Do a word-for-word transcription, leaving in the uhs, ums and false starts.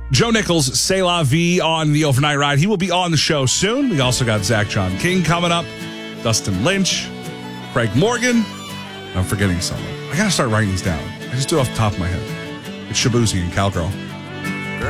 Joe Nichols, C'est La Vie on the overnight ride. He will be on the show soon. We also got Zach John King coming up, Dustin Lynch, Craig Morgan. I'm forgetting someone. I got to start writing these down. I just do it off the top of my head. It's Shabuzi and Cowgirl.